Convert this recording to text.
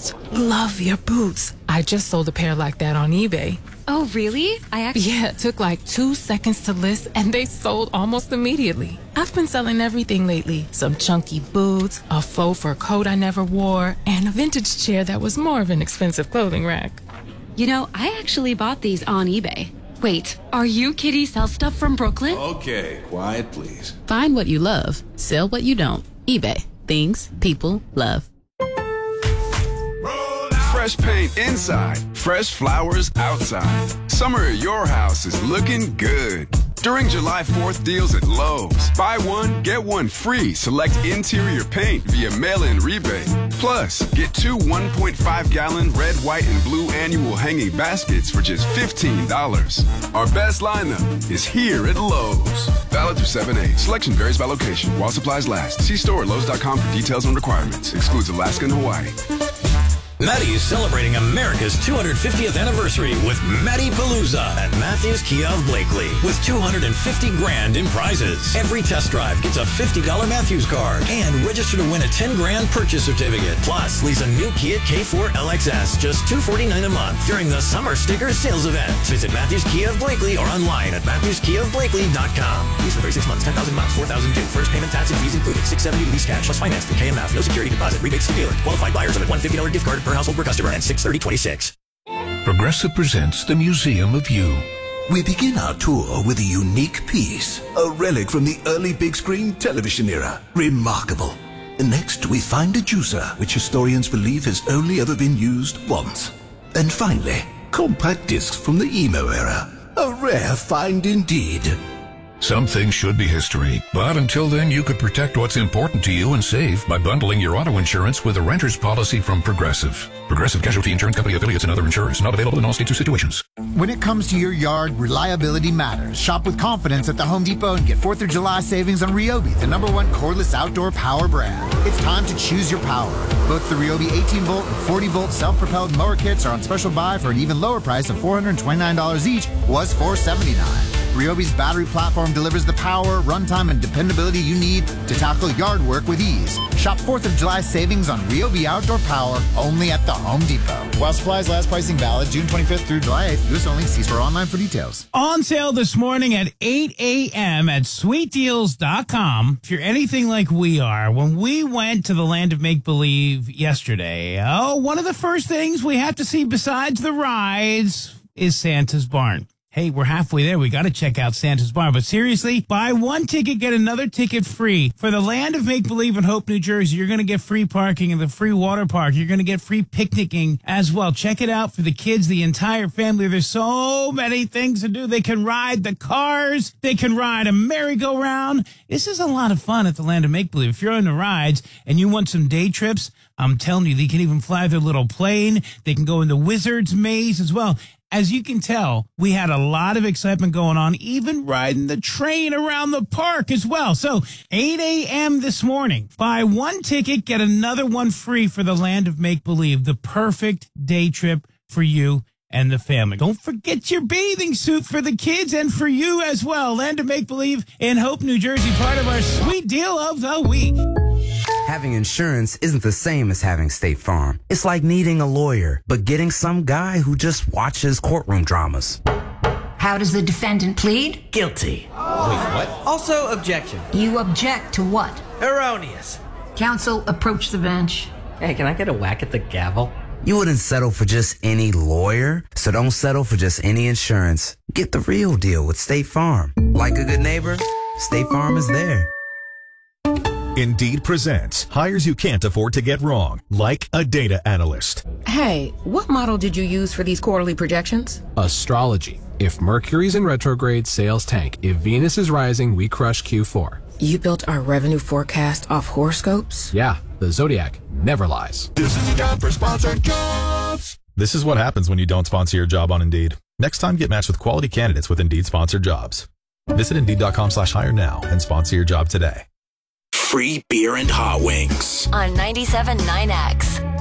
just love your boots. I just sold a pair like that on eBay. Oh, really? Yeah, it took like 2 seconds to list, and they sold almost immediately. I've been selling everything lately. Some chunky boots, a faux fur coat I never wore, and a vintage chair that was more of an expensive clothing rack. You know, I actually bought these on eBay. Wait, are you Kitty Sell Stuff from Brooklyn? Okay, quiet please. Find what you love, sell what you don't. eBay. Things people love. Fresh paint inside, fresh flowers outside. Summer at your house is looking good. During July 4th deals at Lowe's, buy one, get one free. Select interior paint via mail-in rebate. Plus, get 2 1.5-gallon red, white, and blue annual hanging baskets for just $15. Our best lineup is here at Lowe's. Valid through 7/8. Selection varies by location. While supplies last. See store at Lowe's.com for details and requirements. Excludes Alaska and Hawaii. Maddie is celebrating America's 250th anniversary with Maddie Palooza at Matthews Kia of Blakely with $250,000 in prizes. Every test drive gets a $50 Matthews card and register to win a $10,000 purchase certificate. Plus, lease a new Kia K4 LXS just $249 a month during the Summer Sticker Sales Event. Visit Matthews Kia of Blakely or online at MatthewsKiaofBlakely.com. Lease for 36 months, 10,000 miles, 4,000 due. First payment, tax, and fees included. $670 lease cash plus finance through KMF. No security deposit. Rebates to dealer. Qualified buyers of a $150 gift card per household per customer and 6/30/26. Progressive presents the Museum of You. We begin our tour with a unique piece, a relic from the early big screen television era. Remarkable. Next, we find a juicer, which historians believe has only ever been used once. And finally, compact discs from the emo era. A rare find indeed. Some things should be history, but until then you could protect what's important to you and save by bundling your auto insurance with a renter's policy from Progressive. Progressive Casualty Insurance Company affiliates and other insurers. Not available in all states or situations. When it comes to your yard, reliability matters. Shop with confidence at the Home Depot and get 4th of July savings on Ryobi, the #1 cordless outdoor power brand. It's time to choose your power. Both the Ryobi 18-volt and 40-volt self-propelled mower kits are on special buy for an even lower price of $429 each, was $479. Ryobi's battery platform delivers the power, runtime, and dependability you need to tackle yard work with ease. Shop 4th of July savings on Ryobi Outdoor Power only at the Home Depot. While supplies last, pricing valid June 25th through July 8th. U.S. only. See store online for details. On sale this morning at 8 a.m. at sweetdeals.com. If you're anything like we are, when we went to the Land of Make-Believe yesterday, one of the first things we have to see besides the rides is Santa's Barn. Hey, we're halfway there. We got to check out Santa's Barn. But seriously, buy one ticket, get another ticket free. For the Land of Make-Believe in Hope, New Jersey, you're going to get free parking in the free water park. You're going to get free picnicking as well. Check it out for the kids, the entire family. There's so many things to do. They can ride the cars. They can ride a merry-go-round. This is a lot of fun at the Land of Make-Believe. If you're on the rides and you want some day trips, I'm telling you, they can even fly their little plane. They can go in the Wizard's Maze as well. As you can tell, we had a lot of excitement going on, even riding the train around the park as well. So 8 a.m. this morning, buy one ticket, get another one free for the Land of Make-Believe, the perfect day trip for you and the family. Don't forget your bathing suit for the kids and for you as well. Land of Make-Believe in Hope, New Jersey, part of our sweet deal of the week. Having insurance isn't the same as having State Farm. It's like needing a lawyer, but getting some guy who just watches courtroom dramas. How does the defendant plead? Guilty. Wait, what? Also, objection. You object to what? Erroneous. Counsel, approach the bench. Hey, can I get a whack at the gavel? You wouldn't settle for just any lawyer, so don't settle for just any insurance. Get the real deal with State Farm. Like a good neighbor, State Farm is there. Indeed presents hires you can't afford to get wrong, like a data analyst. Hey, what model did you use for these quarterly projections? Astrology. If Mercury's in retrograde, sales tank. If Venus is rising, we crush Q4. You built our revenue forecast off horoscopes? Yeah, the Zodiac never lies. This is the job for sponsored jobs. This is what happens when you don't sponsor your job on Indeed. Next time, get matched with quality candidates with Indeed sponsored jobs. Visit Indeed.com/hire now and sponsor your job today. Free beer and hot wings on 97.9X.